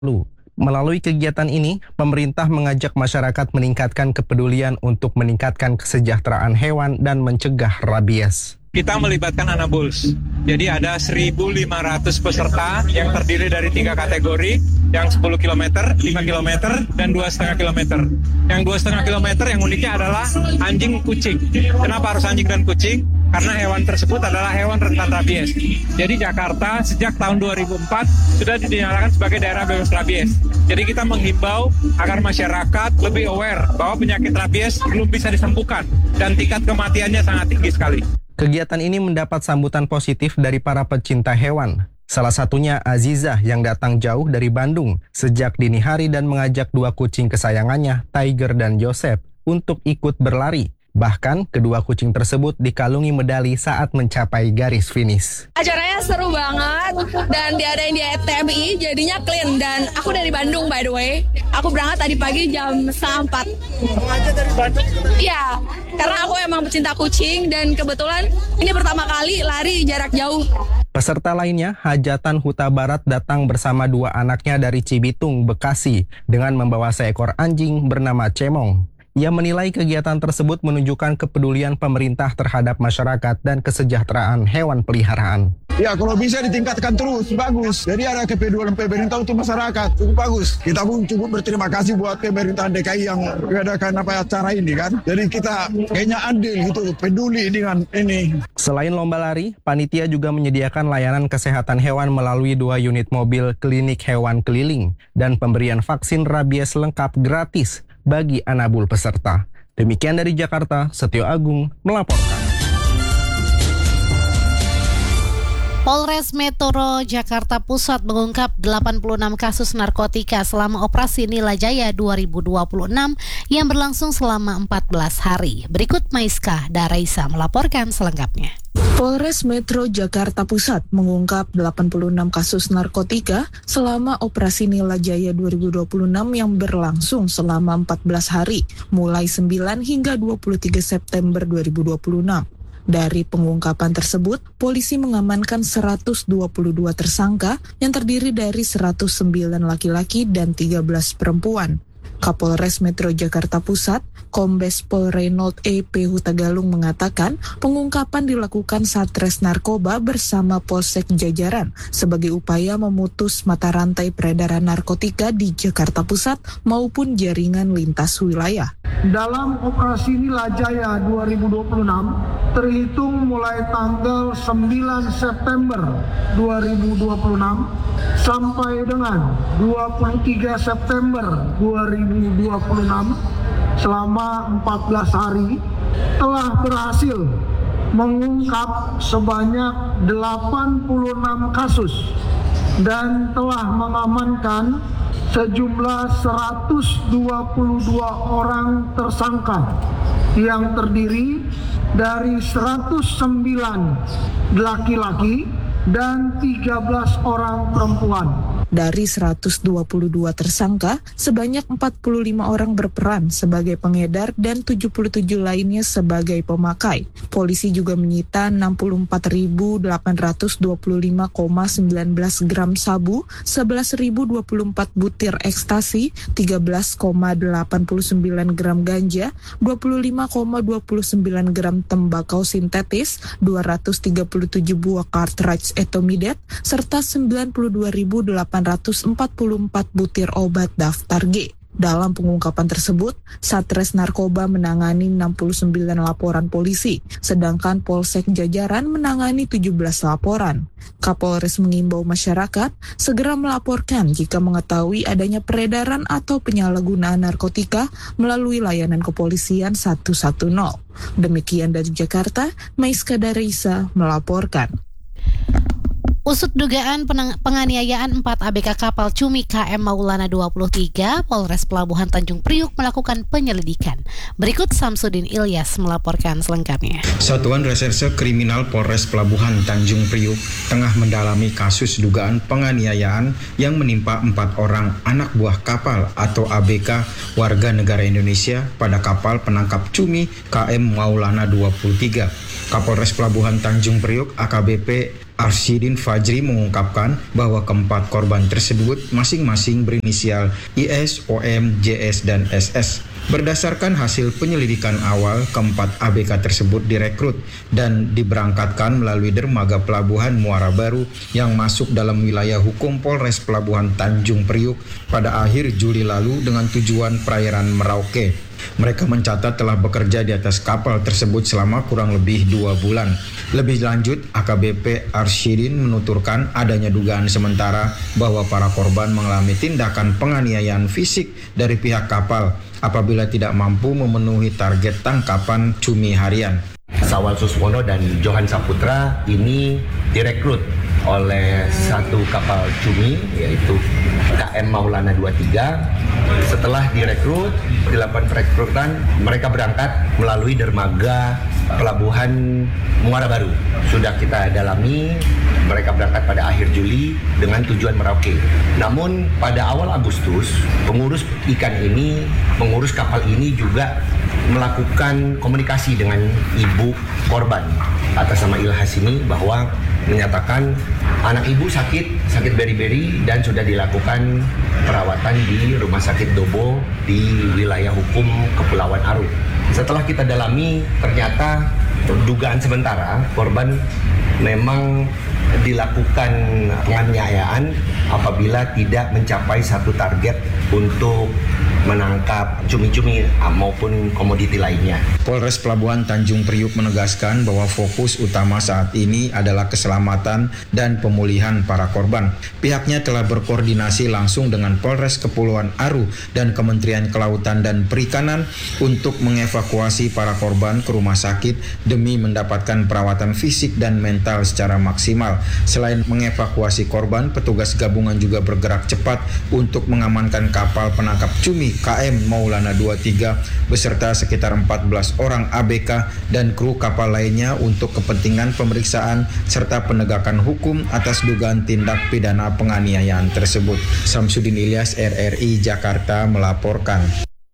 lalu. Melalui kegiatan ini, pemerintah mengajak masyarakat meningkatkan kepedulian untuk meningkatkan kesejahteraan hewan dan mencegah rabies. Kita melibatkan Anabuls. Jadi ada 1.500 peserta yang terdiri dari 3 kategori, yang 10 km, 5 km, dan 2,5 km. Yang 2,5 km yang uniknya adalah anjing kucing. Kenapa harus anjing dan kucing? Karena hewan tersebut adalah hewan rentan rabies. Jadi Jakarta sejak tahun 2004 sudah dinyatakan sebagai daerah bebas rabies. Jadi kita menghimbau agar masyarakat lebih aware bahwa penyakit rabies belum bisa disembuhkan dan tingkat kematiannya sangat tinggi sekali. Kegiatan ini mendapat sambutan positif dari para pecinta hewan. Salah satunya Azizah yang datang jauh dari Bandung sejak dini hari dan mengajak 2 kucing kesayangannya, Tiger dan Joseph, untuk ikut berlari. Bahkan, kedua kucing tersebut dikalungi medali saat mencapai garis finish. Acaranya seru banget dan diadain di TMI, jadinya clean. Dan aku dari Bandung, by the way. Aku berangkat tadi pagi jam 4. Sengaja dari Bandung? Iya, karena aku emang pecinta kucing dan kebetulan ini pertama kali lari jarak jauh. Peserta lainnya, Hajatan Huta Barat datang bersama 2 anaknya dari Cibitung, Bekasi, dengan membawa seekor anjing bernama Cemong. Ia menilai kegiatan tersebut menunjukkan kepedulian pemerintah terhadap masyarakat dan kesejahteraan hewan peliharaan. Ya, kalau bisa ditingkatkan terus, bagus. Jadi ada kepedulian pemerintah untuk masyarakat, cukup bagus. Kita pun cukup berterima kasih buat pemerintahan DKI yang mengadakan acara ini kan. Jadi kita kayaknya adil gitu, peduli dengan ini. Selain lomba lari, panitia juga menyediakan layanan kesehatan hewan melalui 2 unit mobil klinik hewan keliling dan pemberian vaksin rabies lengkap gratis bagi Anabul peserta. Demikian dari Jakarta, Setio Agung melaporkan. Polres Metro Jakarta Pusat mengungkap 86 kasus narkotika selama operasi Nila Jaya 2026 yang berlangsung selama 14 hari. Berikut Maiska Daraisa melaporkan selengkapnya. Polres Metro Jakarta Pusat mengungkap 86 kasus narkotika selama operasi Nila Jaya 2026 yang berlangsung selama 14 hari, mulai 9 hingga 23 September 2026. Dari pengungkapan tersebut, polisi mengamankan 122 tersangka yang terdiri dari 109 laki-laki dan 13 perempuan. Kapolres Metro Jakarta Pusat, Kombes Pol Reynold E.P. Hutagalung mengatakan pengungkapan dilakukan Satres Narkoba bersama Polsek Jajaran sebagai upaya memutus mata rantai peredaran narkotika di Jakarta Pusat maupun jaringan lintas wilayah. Dalam operasi Nila Jaya 2026 terhitung mulai tanggal 9 September 2026 sampai dengan 23 September 2026 selama 14 hari telah berhasil mengungkap sebanyak 86 kasus dan telah mengamankan sejumlah 122 orang tersangka yang terdiri dari 109 laki-laki dan 13 orang perempuan. Dari 122 tersangka, sebanyak 45 orang berperan sebagai pengedar dan 77 lainnya sebagai pemakai. Polisi juga menyita 64.825,19 gram sabu, 11.024 butir ekstasi, 13,89 gram ganja, 25,29 gram tembakau sintetis, 237 buah cartridge etomidat, serta 92.844 butir obat daftar G. Dalam pengungkapan tersebut, Satres Narkoba menangani 69 laporan polisi, sedangkan Polsek Jajaran menangani 17 laporan. Kapolres mengimbau masyarakat segera melaporkan jika mengetahui adanya peredaran atau penyalahgunaan narkotika melalui layanan kepolisian 110. Demikian dari Jakarta, Maiska Daraisa melaporkan. Usut dugaan penganiayaan 4 ABK kapal Cumi KM Maulana 23, Polres Pelabuhan Tanjung Priuk melakukan penyelidikan. Berikut Samsudin Ilyas melaporkan selengkapnya. Satuan Reserse Kriminal Polres Pelabuhan Tanjung Priuk tengah mendalami kasus dugaan penganiayaan yang menimpa 4 orang anak buah kapal atau ABK warga negara Indonesia pada kapal penangkap Cumi KM Maulana 23. Kapolres Pelabuhan Tanjung Priuk AKBP Arsyidin Fajri mengungkapkan bahwa keempat korban tersebut masing-masing berinisial IS, OM, JS, dan SS. Berdasarkan hasil penyelidikan awal, keempat ABK tersebut direkrut dan diberangkatkan melalui dermaga Pelabuhan Muara Baru yang masuk dalam wilayah hukum Polres Pelabuhan Tanjung Priuk pada akhir Juli lalu dengan tujuan perairan Merauke. Mereka mencatat telah bekerja di atas kapal tersebut selama kurang lebih 2 bulan. Lebih lanjut, AKBP Arsyidin menuturkan adanya dugaan sementara bahwa para korban mengalami tindakan penganiayaan fisik dari pihak kapal apabila tidak mampu memenuhi target tangkapan cumi harian. Sawal Suswono dan Johan Saputra ini direkrut oleh satu kapal cumi yaitu KM Maulana 23. Setelah direkrut, dilakukan perekrutan, mereka berangkat melalui dermaga Pelabuhan Muara Baru. Sudah kita dalami, mereka berangkat pada akhir Juli dengan tujuan Merauke. Namun pada awal Agustus, pengurus kapal ini juga melakukan komunikasi dengan ibu korban atas nama Ilhas ini bahwa menyatakan anak ibu sakit beri-beri dan sudah dilakukan perawatan di Rumah Sakit Dobo di wilayah hukum Kepulauan Aru. Setelah kita dalami, ternyata dugaan sementara korban memang dilakukan penganiayaan apabila tidak mencapai satu target untuk menangkap cumi-cumi maupun komoditi lainnya. Polres Pelabuhan Tanjung Priuk menegaskan bahwa fokus utama saat ini adalah keselamatan dan pemulihan para korban. Pihaknya telah berkoordinasi langsung dengan Polres Kepulauan Aru dan Kementerian Kelautan dan Perikanan untuk mengevakuasi para korban ke rumah sakit demi mendapatkan perawatan fisik dan mental secara maksimal. Selain mengevakuasi korban, petugas gabungan juga bergerak cepat untuk mengamankan kapal penangkap cumi KM Maulana 23 beserta sekitar 14 orang ABK dan kru kapal lainnya untuk kepentingan pemeriksaan serta penegakan hukum atas dugaan tindak pidana penganiayaan tersebut. Samsudin Ilyas, RRI Jakarta melaporkan.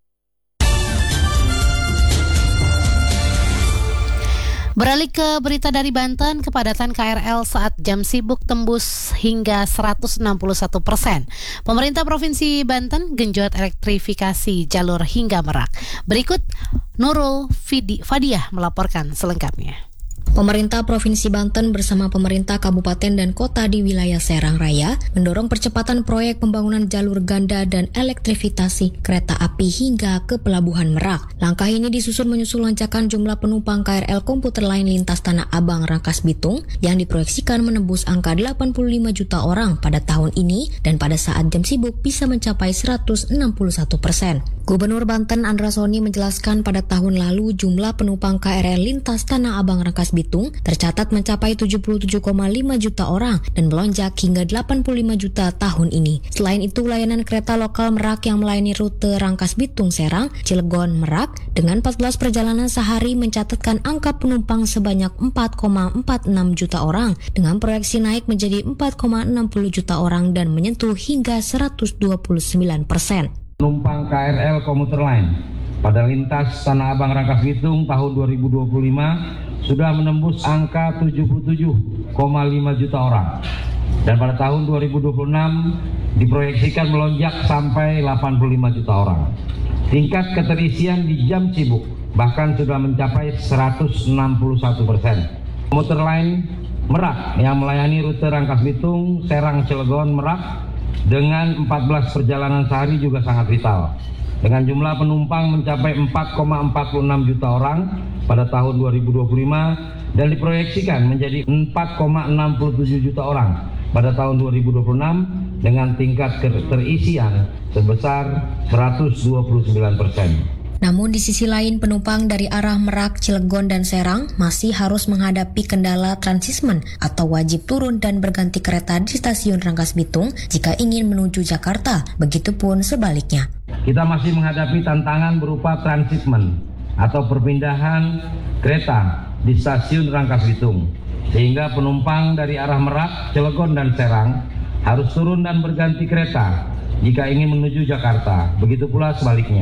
Beralih ke berita dari Banten, kepadatan KRL saat jam sibuk tembus hingga 161%. Pemerintah Provinsi Banten genjot elektrifikasi jalur hingga Merak. Berikut Nurul Fadiah melaporkan selengkapnya. Pemerintah Provinsi Banten bersama pemerintah kabupaten dan kota di wilayah Serang Raya mendorong percepatan proyek pembangunan jalur ganda dan elektrifikasi kereta api hingga ke Pelabuhan Merak. Langkah ini disusun menyusul lonjakan jumlah penumpang KRL komuter lain lintas Tanah Abang Rangkas Bitung yang diproyeksikan menembus angka 85 juta orang pada tahun ini dan pada saat jam sibuk bisa mencapai 161%. Gubernur Banten Andra Soni menjelaskan pada tahun lalu jumlah penumpang KRL lintas Tanah Abang Rangkas Bitung tercatat mencapai 77,5 juta orang dan melonjak hingga 85 juta tahun ini. Selain itu, layanan kereta lokal Merak yang melayani rute Rangkas Bitung Serang, Cilegon Merak dengan 14 perjalanan sehari mencatatkan angka penumpang sebanyak 4,46 juta orang dengan proyeksi naik menjadi 4,60 juta orang dan menyentuh hingga 129%. Penumpang KRL komuter lain pada lintas Tanah Abang Rangkas Bitung tahun 2025 sudah menembus angka 77,5 juta orang dan pada tahun 2026 diproyeksikan melonjak sampai 85 juta orang. Tingkat keterisian di jam sibuk bahkan sudah mencapai 161%. Komuter lain Merak yang melayani rute Rangkas Bitung, Serang, Cilegon, Merak dengan 14 perjalanan sehari juga sangat vital. Dengan jumlah penumpang mencapai 4,46 juta orang pada tahun 2025 dan diproyeksikan menjadi 4,67 juta orang pada tahun 2026 dengan tingkat keterisian sebesar 129%. Namun di sisi lain penumpang dari arah Merak, Cilegon, dan Serang masih harus menghadapi kendala transismen atau wajib turun dan berganti kereta di stasiun Rangkas Bitung jika ingin menuju Jakarta, begitupun sebaliknya. Kita masih menghadapi tantangan berupa transismen atau perpindahan kereta di stasiun Rangkas Bitung, sehingga penumpang dari arah Merak, Cilegon, dan Serang harus turun dan berganti kereta jika ingin menuju Jakarta, begitu pula sebaliknya.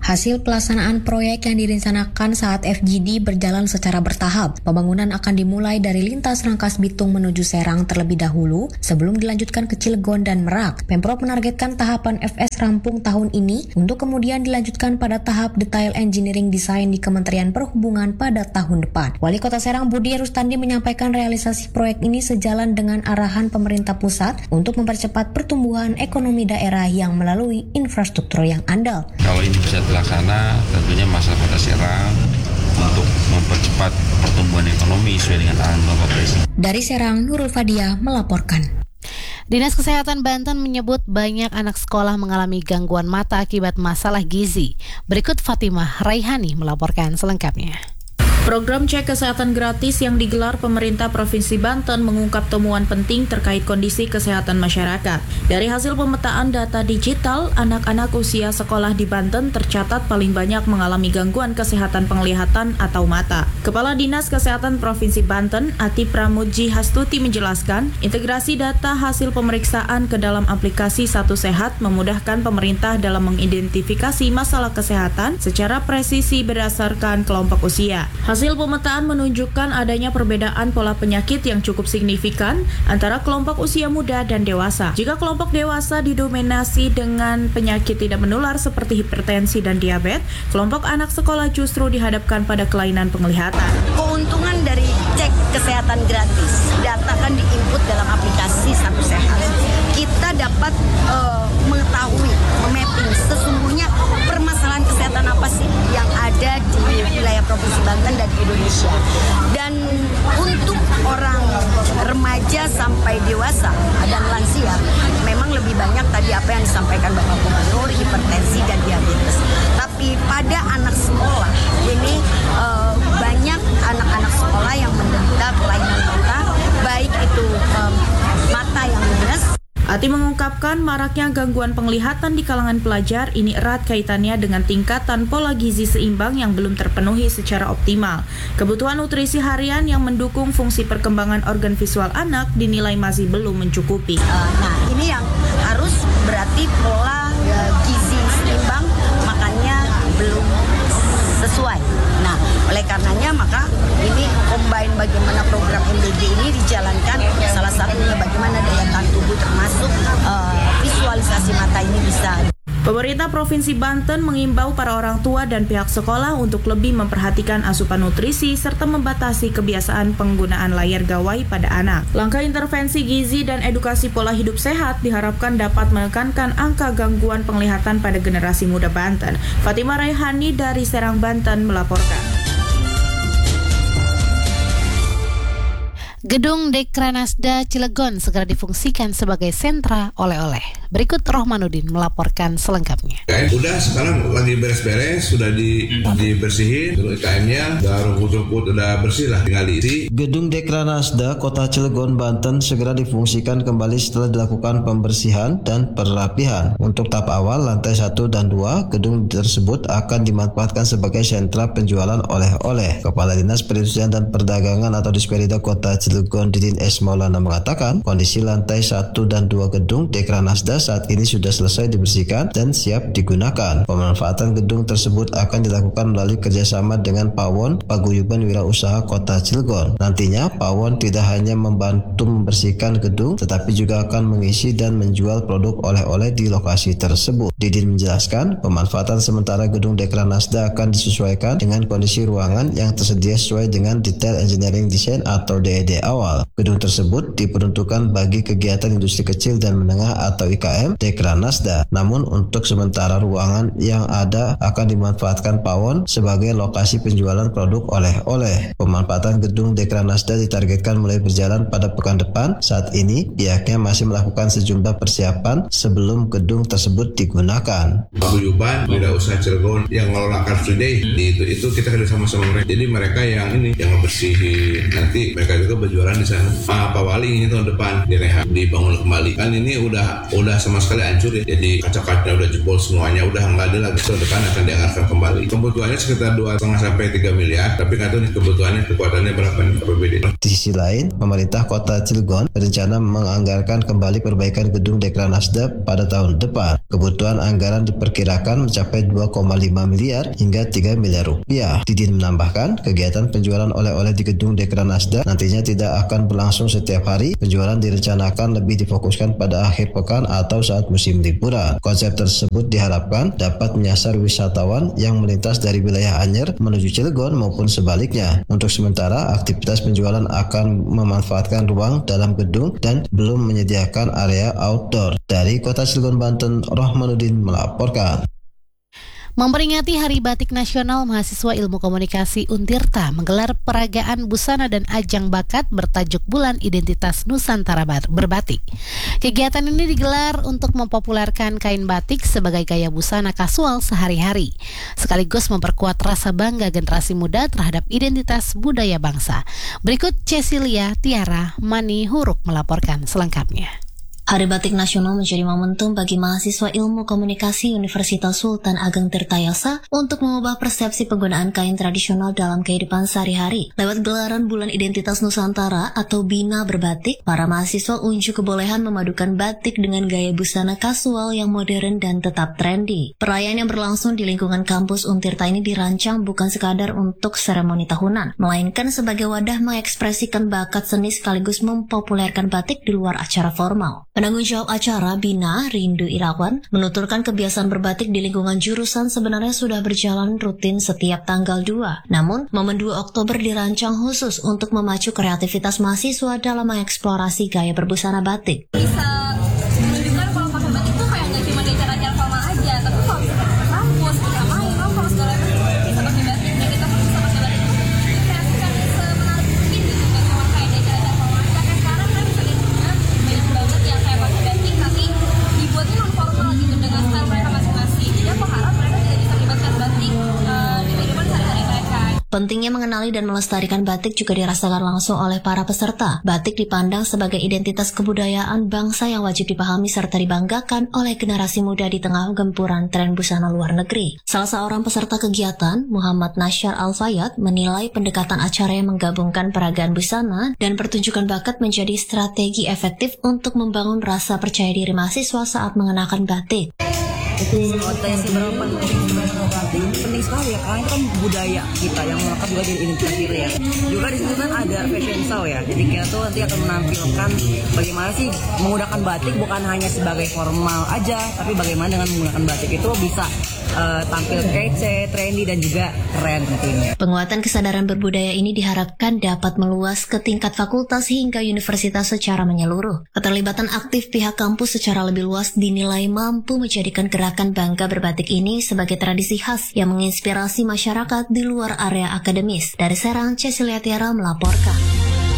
Hasil pelaksanaan proyek yang direncanakan saat FGD berjalan secara bertahap. Pembangunan akan dimulai dari lintas Rangkas Bitung menuju Serang terlebih dahulu sebelum dilanjutkan ke Cilegon dan Merak. Pemprov menargetkan tahapan FS rampung tahun ini untuk kemudian dilanjutkan pada tahap detail engineering design di Kementerian Perhubungan pada tahun depan. Wali Kota Serang Budi Rustandi menyampaikan realisasi proyek ini sejalan dengan arahan pemerintah pusat untuk mempercepat pertumbuhan ekonomi daerah yang melalui infrastruktur yang andal. Kalau ini bisa terlaksana, tentunya masyarakat Kota Serang untuk mempercepat pertumbuhan ekonomi sesuai dengan arahan Bapak Presiden. Dari Serang, Nurul Fadia melaporkan. Dinas Kesehatan Banten menyebut banyak anak sekolah mengalami gangguan mata akibat masalah gizi. Berikut Fatimah Raihani melaporkan selengkapnya. Program cek kesehatan gratis yang digelar pemerintah Provinsi Banten mengungkap temuan penting terkait kondisi kesehatan masyarakat. Dari hasil pemetaan data digital, anak-anak usia sekolah di Banten tercatat paling banyak mengalami gangguan kesehatan penglihatan atau mata. Kepala Dinas Kesehatan Provinsi Banten, Ati Pramuji Hastuti menjelaskan, integrasi data hasil pemeriksaan ke dalam aplikasi Satu Sehat memudahkan pemerintah dalam mengidentifikasi masalah kesehatan secara presisi berdasarkan kelompok usia. Hasil pemetaan menunjukkan adanya perbedaan pola penyakit yang cukup signifikan antara kelompok usia muda dan dewasa. Jika kelompok dewasa didominasi dengan penyakit tidak menular seperti hipertensi dan diabetes, kelompok anak sekolah justru dihadapkan pada kelainan penglihatan. Keuntungan dari cek kesehatan gratis, data kan diinput dalam aplikasi Satu Sehat. Kita dapat mengetahui, memapping sesungguhnya permasalahan kesehatan apa sih yang ada di wilayah Provinsi Banten dan di Indonesia. Dan untuk orang remaja sampai dewasa dan lansia, memang lebih banyak tadi apa yang disampaikan Bapak Gubernur, hipertensi dan diabetes. Tapi pada anak sekolah ini banyak anak-anak sekolah yang menderita kelainan mata, baik itu mata yang minus. Ati mengungkapkan maraknya gangguan penglihatan di kalangan pelajar ini erat kaitannya dengan tingkatan pola gizi seimbang yang belum terpenuhi secara optimal. Kebutuhan nutrisi harian yang mendukung fungsi perkembangan organ visual anak dinilai masih belum mencukupi. Nah, ini yang harus berarti pola gizi seimbang makanya belum sesuai. Nah, oleh karenanya maka ini combine bagaimana program MDG ini dijalankan, salah satunya bagaimana daya tahan tubuh termasuk visualisasi mata ini bisa. Pemerintah Provinsi Banten mengimbau para orang tua dan pihak sekolah untuk lebih memperhatikan asupan nutrisi serta membatasi kebiasaan penggunaan layar gawai pada anak. Langkah intervensi gizi dan edukasi pola hidup sehat diharapkan dapat menekankan angka gangguan penglihatan pada generasi muda Banten. Fatimah Raihani dari Serang, Banten melaporkan. Gedung Dekranasda Cilegon segera difungsikan sebagai sentra oleh-oleh. Berikut Rohmanuddin melaporkan selengkapnya. Udah sekarang lagi beres-beres, sudah dibersihin, terus IKM-nya udah rumput-rumput udah bersih lah, tinggal diisi. Gedung Dekranasda Kota Cilegon, Banten segera difungsikan kembali setelah dilakukan pembersihan dan perapihan. Untuk tahap awal lantai 1 dan 2, gedung tersebut akan dimanfaatkan sebagai sentra penjualan oleh-oleh. Kepala Dinas Perindustrian dan Perdagangan atau Disperida Kota Cilegon Didin S. Maulana mengatakan kondisi lantai 1 dan 2 gedung Dekranasda saat ini sudah selesai dibersihkan dan siap digunakan. Pemanfaatan gedung tersebut akan dilakukan melalui kerjasama dengan Pawon Paguyuban Wirausaha Kota Cilegon. Nantinya Pawon tidak hanya membantu membersihkan gedung tetapi juga akan mengisi dan menjual produk oleh-oleh di lokasi tersebut. Didin menjelaskan pemanfaatan sementara gedung Dekranasda akan disesuaikan dengan kondisi ruangan yang tersedia sesuai dengan detail engineering design atau DED awal. Gedung tersebut diperuntukkan bagi kegiatan industri kecil dan menengah atau IKM Dekranasda. Namun untuk sementara ruangan yang ada akan dimanfaatkan Pawon sebagai lokasi penjualan produk oleh-oleh. Pemanfaatan gedung Dekranasda ditargetkan mulai berjalan pada pekan depan. Saat ini pihaknya masih melakukan sejumlah persiapan sebelum gedung tersebut digunakan. Paguyuban Wirausaha Cilegon yang ngelola Car Free Day itu kita kerja sama mereka. Jadi mereka yang ngebersihin, nanti mereka juga berjualan di sana. Pak Wali ini tahun depan direhab, dibangun kembali. Kan ini udah sama sekali hancur ya. Jadi kaca-kaca udah jebol semuanya, udah nggak ada lagi. Tahun depan akan dianggarkan kembali. Kebutuhannya sekitar 2,5 sampai 3 miliar, tapi nggak tahu nih kebutuhannya kekuatannya berapa nih APBD. Di sisi lain, pemerintah Kota Cilegon berencana menganggarkan kembali perbaikan gedung Dekranasda pada tahun depan. Kebutuhan anggaran diperkirakan mencapai 2,5 miliar hingga 3 miliar rupiah. Didin menambahkan, kegiatan penjualan oleh-oleh di gedung Dekranasda nantinya tidak akan berlangsung setiap hari. Penjualan direncanakan lebih difokuskan pada akhir pekan atau saat musim liburan. Konsep tersebut diharapkan dapat menyasar wisatawan yang melintas dari wilayah Anyer menuju Cilegon maupun sebaliknya. Untuk sementara, aktivitas penjualan akan memanfaatkan ruang dalam gedung dan belum menyediakan area outdoor. Dari Kota Cilegon, Banten, Rohmanuddin melaporkan. Memperingati Hari Batik Nasional, mahasiswa Ilmu Komunikasi Untirta menggelar peragaan busana dan ajang bakat bertajuk Bulan Identitas Nusantara Berbatik. Kegiatan ini digelar untuk mempopulerkan kain batik sebagai gaya busana kasual sehari-hari, sekaligus memperkuat rasa bangga generasi muda terhadap identitas budaya bangsa. Berikut Cecilia Tiara Mani Huruk melaporkan selengkapnya. Hari Batik Nasional menjadi momentum bagi mahasiswa Ilmu Komunikasi Universitas Sultan Ageng Tirtayasa untuk mengubah persepsi penggunaan kain tradisional dalam kehidupan sehari-hari. Lewat gelaran Bulan Identitas Nusantara atau BINA berbatik, para mahasiswa unjuk kebolehan memadukan batik dengan gaya busana kasual yang modern dan tetap trendy. Perayaan yang berlangsung di lingkungan kampus Untirta ini dirancang bukan sekadar untuk seremoni tahunan, melainkan sebagai wadah mengekspresikan bakat seni sekaligus mempopulerkan batik di luar acara formal. Penanggung jawab acara BINA, Rindu Irawan, menuturkan kebiasaan berbatik di lingkungan jurusan sebenarnya sudah berjalan rutin setiap tanggal 2. Namun, momen 2 Oktober dirancang khusus untuk memacu kreativitas mahasiswa dalam mengeksplorasi gaya berbusana batik. Bisa menunjukkan kalau pakai batik tuh kayak nggak cuma di acara-acara formal aja, tapi kalau bisa pakai kampus, kita main, kalau segala macam bisa pakai batik, dan kita bisa pakai batik tuh dikreasikan semenarik mungkin gitu, nggak cuma kayak di acara-acara formal aja. Kayak sekarang kan sebenarnya banyak banget yang kayak pakai batik tapi dibuatnya non formal gitu dengan style mereka masing-masing. Jadi aku harap mereka tidak bisa melibatkan batik di kehidupan sehari-hari mereka. Pentingnya mengenali dan melestarikan batik juga dirasakan langsung oleh para peserta. Batik dipandang sebagai identitas kebudayaan bangsa yang wajib dipahami serta dibanggakan oleh generasi muda di tengah gempuran tren busana luar negeri. Salah seorang peserta kegiatan, Muhammad Nasyar Al-Fayad, menilai pendekatan acara yang menggabungkan peragaan busana dan pertunjukan bakat menjadi strategi efektif untuk membangun rasa percaya diri mahasiswa saat mengenakan batik. Potensi berapa batik penting sekali ya, karena itu kan budaya kita yang melekat juga di identitas kita ya. Juga di sini kan ada fashion show ya, jadi kita tuh nanti akan menampilkan bagaimana sih menggunakan batik bukan hanya sebagai formal aja, tapi bagaimana dengan menggunakan batik itu bisa tampil kece, trendy dan juga keren tentunya. Penguatan kesadaran berbudaya ini diharapkan dapat meluas ke tingkat fakultas hingga universitas secara menyeluruh. Keterlibatan aktif pihak kampus secara lebih luas dinilai mampu menjadikan gerakan bangga berbatik ini sebagai tradisi khas yang menginspirasi masyarakat di luar area akademis. Dari Serang, Cecilia Tiara melaporkan.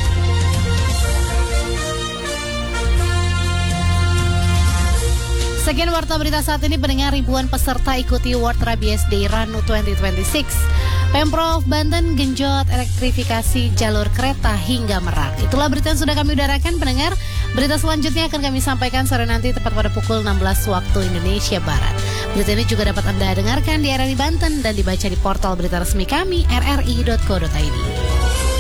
Sekian warta berita saat ini, pendengar. Ribuan peserta ikuti World Rabies Day Ranu 2026. Pemprov Banten genjot elektrifikasi jalur kereta hingga Merak. Itulah berita yang sudah kami udarakan, pendengar. Berita selanjutnya akan kami sampaikan sore nanti tepat pada pukul 16 waktu Indonesia Barat. Berita ini juga dapat Anda dengarkan di RRI Banten dan dibaca di portal berita resmi kami rri.co.id.